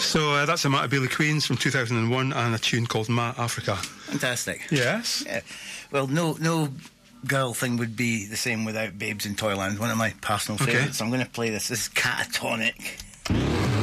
So that's a Matabele Queens from 2001 and a tune called Ma Africa. Fantastic. Yes. Yeah. Well, no girl thing would be the same without Babes in Toyland, one of my personal favourites. So I'm going to play this. This is Catatonic.